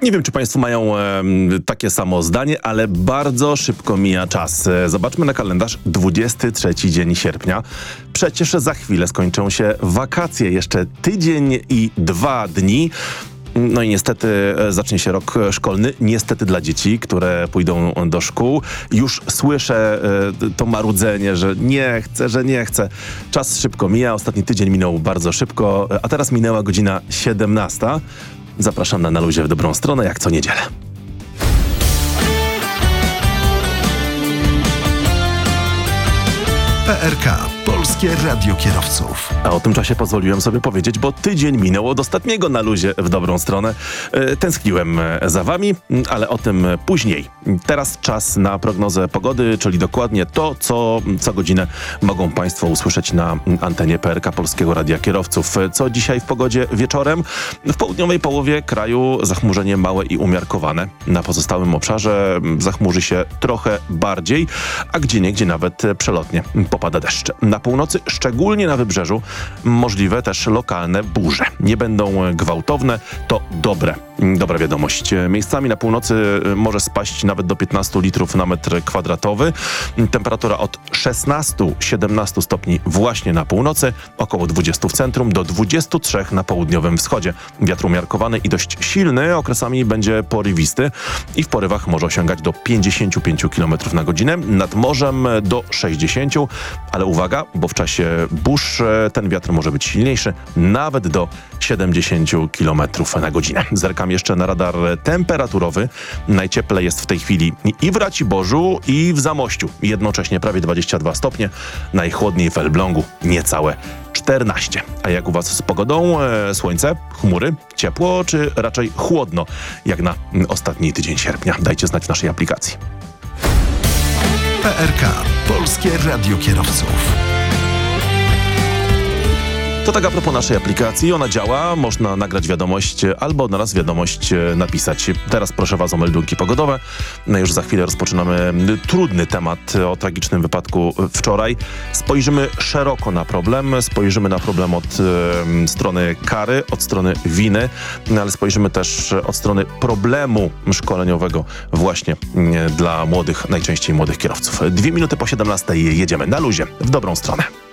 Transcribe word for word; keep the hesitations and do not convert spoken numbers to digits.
Nie wiem, czy państwo mają e, takie samo zdanie, ale bardzo szybko mija czas. E, zobaczmy na kalendarz. dwudziesty trzeci dzień sierpnia. Przecież za chwilę skończą się wakacje. Jeszcze tydzień i dwa dni. No i niestety zacznie się rok szkolny. Niestety dla dzieci, które pójdą do szkół. Już słyszę e, to marudzenie, że nie chcę, że nie chcę. Czas szybko mija. Ostatni tydzień minął bardzo szybko, a teraz minęła godzina siedemnasta. Zapraszam na Na luzie w dobrą stronę, jak co niedzielę. P R K. Polskie Radio Kierowców. A o tym czasie pozwoliłem sobie powiedzieć, bo tydzień minął od ostatniego Na luzie w dobrą stronę. E, tęskniłem za wami, ale o tym później. Teraz czas na prognozę pogody, czyli dokładnie to, co co godzinę mogą państwo usłyszeć na antenie P R K Polskiego Radia Kierowców. Co dzisiaj w pogodzie wieczorem? W południowej połowie kraju zachmurzenie małe i umiarkowane. Na pozostałym obszarze zachmurzy się trochę bardziej, a gdzieniegdzie nawet przelotnie popada deszcz. Na północy, szczególnie na wybrzeżu, możliwe też lokalne burze. Nie będą gwałtowne, to dobre. Dobra wiadomość. Miejscami na północy może spaść nawet do piętnastu litrów na metr kwadratowy. Temperatura od szesnastu do siedemnastu stopni właśnie na północy, około dwudziestu w centrum, do dwudziestu trzech na południowym wschodzie. Wiatr umiarkowany i dość silny, okresami będzie porywisty i w porywach może osiągać do pięćdziesięciu pięciu kilometrów na godzinę, nad morzem do sześćdziesięciu, ale uwaga, bo w czasie burz ten wiatr może być silniejszy, nawet do siedemdziesięciu kilometrów na godzinę. Zerkam jeszcze na radar temperaturowy. Najcieplej jest w tej chwili i w Raciborzu, i w Zamościu. Jednocześnie prawie dwadzieścia dwa stopnie. Najchłodniej w Elblągu niecałe czternaście. A jak u was z pogodą? E, słońce, chmury, ciepło, czy raczej chłodno, jak na ostatni tydzień sierpnia? Dajcie znać w naszej aplikacji. P R K. Polskie Radio Kierowców. To tak a propos naszej aplikacji, ona działa, można nagrać wiadomość albo na raz wiadomość napisać. Teraz proszę was o meldunki pogodowe. No już za chwilę rozpoczynamy trudny temat o tragicznym wypadku wczoraj. Spojrzymy szeroko na problem, spojrzymy na problem od e, strony kary, od strony winy, no ale spojrzymy też od strony problemu szkoleniowego właśnie e, dla młodych, najczęściej młodych kierowców. Dwie minuty po siedemnastej jedziemy na luzie w dobrą stronę.